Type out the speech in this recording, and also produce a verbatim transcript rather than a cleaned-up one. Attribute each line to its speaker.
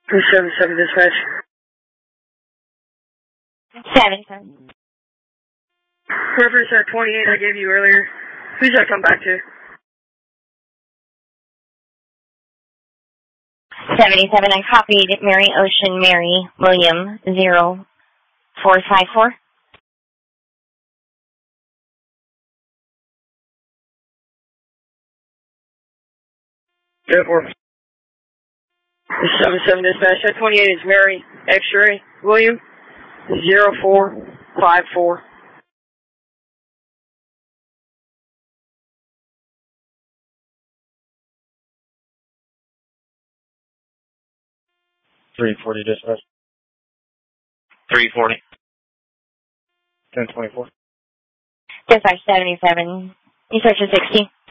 Speaker 1: three seven seven dispatch.
Speaker 2: seven seven.
Speaker 1: Reference that twenty-eight I gave you earlier. Who's that come back to?
Speaker 2: seventy-seven, I copied Mary Ocean Mary William zero four five four.
Speaker 1: Good work. seven seven dispatch. That twenty-eight is Mary X-ray William zero four five four.
Speaker 3: three forty dispatch.
Speaker 4: three forty.
Speaker 3: ten twenty-four.
Speaker 2: Dispatch seventy-seven. You search a sixty.